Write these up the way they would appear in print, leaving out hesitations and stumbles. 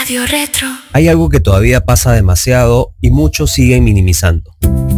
Radio Retro. Hay algo que todavía pasa demasiado y muchos siguen minimizando.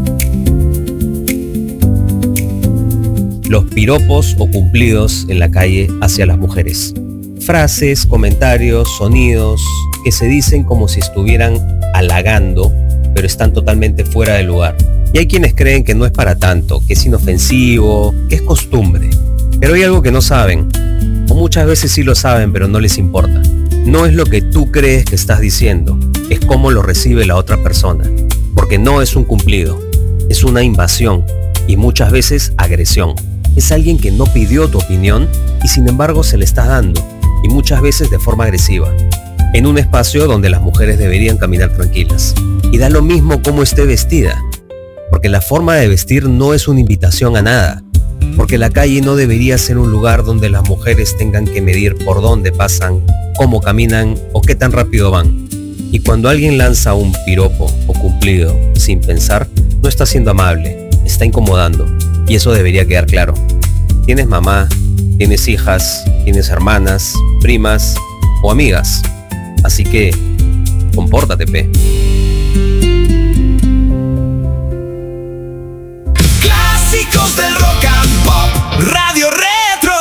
Los piropos o cumplidos en la calle hacia las mujeres. Frases, comentarios, sonidos que se dicen como si estuvieran halagando, pero están totalmente fuera de lugar. Y hay quienes creen que no es para tanto, que es inofensivo, que es costumbre. Pero hay algo que no saben, o muchas veces sí lo saben, pero no les importa. No es lo que tú crees que estás diciendo, es cómo lo recibe la otra persona. Porque no es un cumplido, es una invasión y muchas veces agresión. Es alguien que no pidió tu opinión y sin embargo se le está dando, y muchas veces de forma agresiva, en un espacio donde las mujeres deberían caminar tranquilas. Y da lo mismo cómo esté vestida, porque la forma de vestir no es una invitación a nada, porque la calle no debería ser un lugar donde las mujeres tengan que medir por dónde pasan, cómo caminan o qué tan rápido van. Y cuando alguien lanza un piropo o cumplido sin pensar, no está siendo amable, está incomodando, y eso debería quedar claro. Tienes mamá, tienes hijas, tienes hermanas, primas o amigas, así que compórtate, pe. Clásicos del rock and pop, Radio Retro.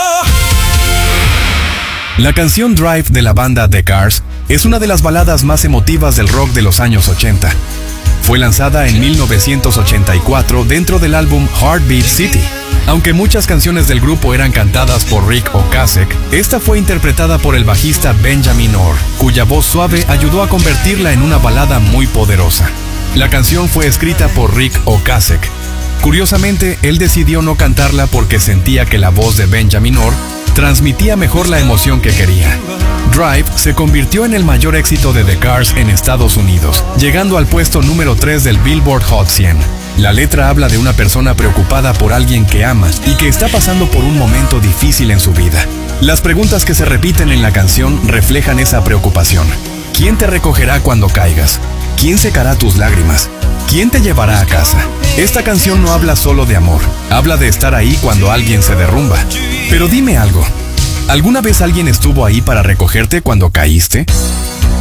La canción Drive de la banda The Cars es una de las baladas más emotivas del rock de los años 80. Fue lanzada en 1984 dentro del álbum Heartbeat City. Aunque muchas canciones del grupo eran cantadas por Rick Ocasek, esta fue interpretada por el bajista Benjamin Orr, cuya voz suave ayudó a convertirla en una balada muy poderosa. La canción fue escrita por Rick Ocasek. Curiosamente, él decidió no cantarla porque sentía que la voz de Benjamin Orr transmitía mejor la emoción que quería. Drive se convirtió en el mayor éxito de The Cars en Estados Unidos, llegando al puesto número 3 del Billboard Hot 100. La letra habla de una persona preocupada por alguien que ama y que está pasando por un momento difícil en su vida. Las preguntas que se repiten en la canción reflejan esa preocupación. ¿Quién te recogerá cuando caigas? ¿Quién secará tus lágrimas? ¿Quién te llevará a casa? Esta canción no habla solo de amor, habla de estar ahí cuando alguien se derrumba. Pero dime algo, ¿alguna vez alguien estuvo ahí para recogerte cuando caíste?